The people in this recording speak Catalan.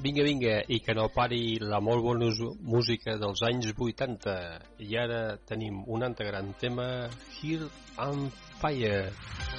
Vinga, vinga, i que no pari la molt bona música dels anys 80. I ara tenim un altre gran tema, Here on Fire.